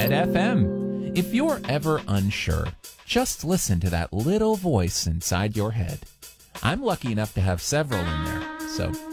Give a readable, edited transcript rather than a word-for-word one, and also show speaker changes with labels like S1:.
S1: Red FM. If you're ever unsure, just listen to that little voice inside your head. I'm lucky enough to have several in there, so